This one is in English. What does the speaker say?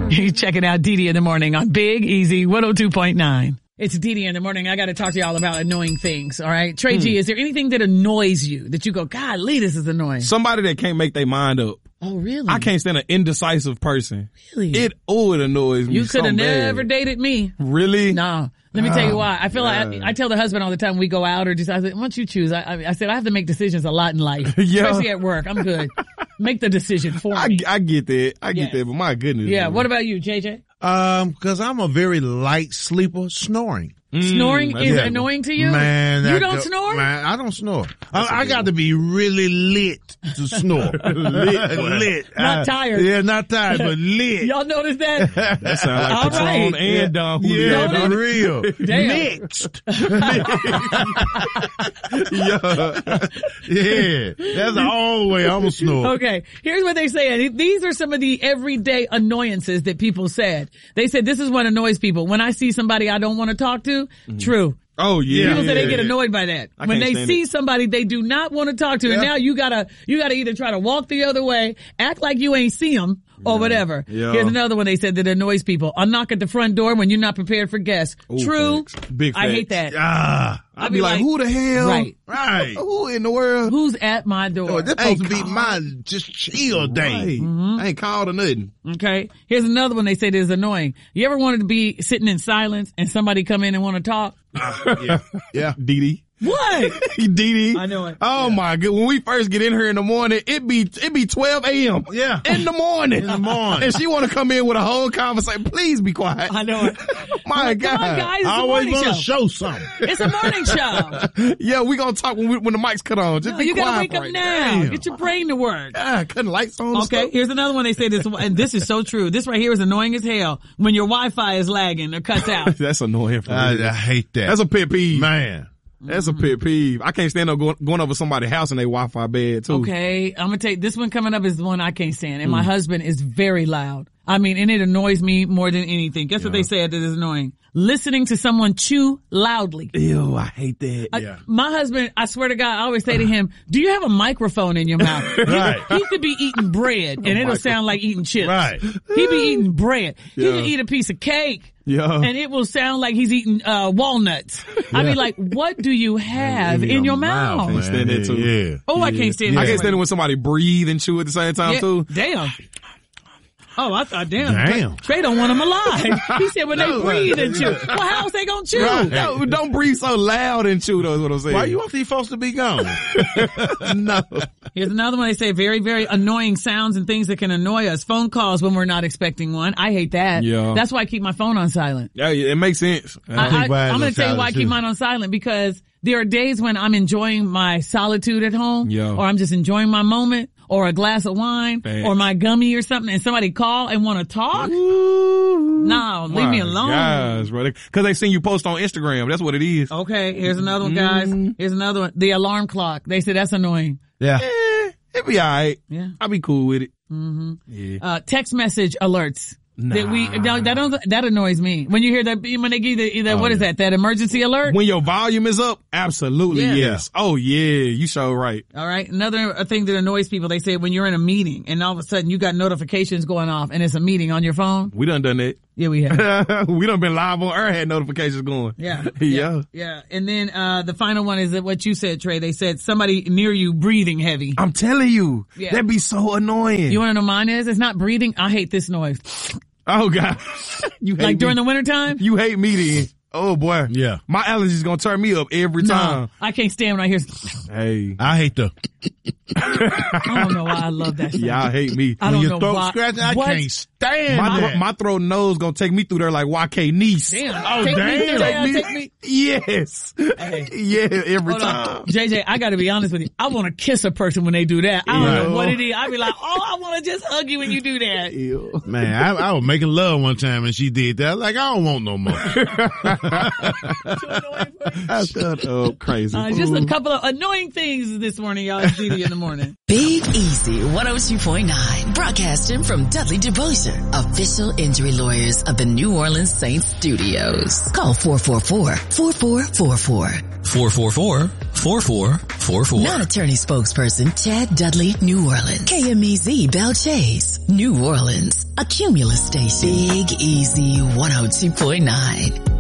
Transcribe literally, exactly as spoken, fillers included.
You're checking out Dee Dee in the Morning on Big Easy one oh two point nine. It's Dee Dee in the Morning. I got to talk to y'all about annoying things, all right? Trey hmm. G, is there anything that annoys you that you go, golly, this is annoying? Somebody that can't make their mind up. Oh, really? I can't stand an indecisive person. Really? It, oh, it annoys me You could have so never bad. dated me. Really? No. Let me tell you why. I feel yeah. like I, I tell the husband all the time we go out or just, I said, once you choose, I, I, I said, I have to make decisions a lot in life. yeah. Especially at work. I'm good. Make the decision for I, me. I get that. I get yeah. that, but my goodness. Yeah. Man. What about you, J J? Um, cause I'm a very light sleeper, snoring. Mm, Snoring is yeah. annoying to you? Man, you I don't go, snore? Man, I don't snore. I, I got to be really lit to snore. lit, lit. Not uh, tired. Yeah, not tired, but lit. Y'all notice that? That sounds like All Patron right. and Don Julio. Yeah, Don't for real. Damn. Mixed. yeah. yeah, that's the only way I'm a snore. Okay, here's what they say. These are some of the everyday annoyances that people said. They said this is what annoys people. When I see somebody I don't want to talk to, mm-hmm. true. Oh yeah. People yeah, say they yeah. get annoyed by that. I when they see it. somebody they do not want to talk to, yeah. and now you gotta, you gotta either try to walk the other way, act like you ain't see them, or yeah. whatever. Yeah. Here's another one they said that annoys people. A knock at the front door when you're not prepared for guests. Ooh, True. Facts. Big facts. I hate that. Ah. I'd be, be like, like, who the hell? Right. Right. Who in the world? Who's at my door? Oh, this supposed to be my just chill day. Right. Mm-hmm. I ain't called or nothing. Okay. Here's another one they say that is annoying. You ever wanted to be sitting in silence and somebody come in and want to talk? Uh, yeah. Yeah. Dee Dee. What? Dee Dee. I know it. Oh yeah. my god. When we first get in here in the morning, it be, it be twelve a.m. Yeah. In the morning. In the morning. And she want to come in with a whole conversation. Please be quiet. I know it. My like, God. Come on, guys. It's I a always morning want to show. show something. It's a morning show. Yeah, we gonna talk when we, when the mic's cut on. Just No, be you gotta quiet wake up right now. Damn. Get your brain to work. God, cutting lights on. Okay, stuff. here's another one they say this, and this is so true. This right here is annoying as hell when your Wi-Fi is lagging or cuts out. That's annoying for I, me. I hate that. That's a pet peeve. Man. That's a pet peeve. I can't stand up going, going over somebody's house and they Wi-Fi bad too. Okay, I'm gonna take this one coming up is the one I can't stand, and mm. my husband is very loud. I mean, and it annoys me more than anything. Guess yeah. what they said that is annoying? Listening to someone chew loudly. Ew, I hate that. I, yeah. My husband, I swear to God, I always say to him, do you have a microphone in your mouth? Right. He, he could be eating bread and it'll sound like eating chips. Right. He be eating bread. Yeah. He can eat a piece of cake. Yeah. And it will sound like he's eating, uh, walnuts. Yeah. I mean, like, what do you have in, in your, your mouth? mouth? I can't stand that too. Yeah. Oh, yeah. I can't stand yeah. that. I can't stand it when somebody breathe and chew at the same time yeah. too. Damn. Oh, I thought, damn. Damn. Trey don't want them alive. He said when No, they breathe right. and chew. Well, how else they gonna chew? Right. No, don't breathe so loud and chew though is what I'm saying. Why you want these folks to be gone? No. Here's another one. They say very, very annoying sounds and things that can annoy us. Phone calls when we're not expecting one. I hate that. Yeah. That's why I keep my phone on silent. Yeah, it makes sense. I, I, I'm on going to tell you why I silent, keep too. mine on silent because there are days when I'm enjoying my solitude at home Yeah. or I'm just enjoying my moment or a glass of wine Thanks. or my gummy or something and somebody call and want to talk. Ooh. No, leave My me alone. Guys, bro. Cause they seen you post on Instagram. That's what it is. Okay, here's another one, guys. Mm. Here's another one. The alarm clock. They say that's annoying. Yeah. Eh, it be alright. Yeah. I'll be cool with it. Mm-hmm. Yeah. Uh, text message alerts. Nah. That we, that, that, don't, that annoys me. When you hear that, when they give you the, Oh, what is yeah. that, that emergency alert? When your volume is up, absolutely Yeah. yes. Oh yeah, you so right. All right. Another thing that annoys people, they say when you're in a meeting and all of a sudden you got notifications going off and it's a meeting on your phone. We done done that. Yeah, we have. We done been live on air, had notifications going. Yeah. Yeah. Yeah. And then, uh, the final one is that what you said, Trey. They said somebody near you breathing heavy. I'm telling you, Yeah. that'd be so annoying. You want to know mine is? It's not breathing. I hate this noise. Oh God. You hate Like me. during the wintertime? You hate me then. Oh boy. Yeah. My allergies gonna turn me up every No, time. I can't stand when I hear, Hey. I hate the, I don't know why I love that sound. Y'all hate me. I when don't your know throat why. scratching, I What? can't stand My, that. thro- my throat and nose gonna take me through there like Y K Niece. Damn. Oh, take damn. Me, through there, Take me- take me. Yes. Hey. Yeah, every Hold time. on. J J, I gotta be honest with you. I wanna kiss a person when they do that. I don't Yeah. know what it is. I be like, oh, I wanna just hug you when you do that. Ew. Man, I, I was making love one time and she did that. I was like, I don't want no more. I shut up, crazy. Uh, just a couple of annoying things this morning, y'all. It's Dee Dee in the morning. Big Easy one oh two point nine, broadcasting from Dudley DeBosier, official injury lawyers of the New Orleans Saints studios. Call four four four, four four four four. four four four, four four four four. Non-attorney spokesperson Chad Dudley, New Orleans. K M E Z Belle Chase, New Orleans. A Cumulus station. Big Easy one oh two point nine.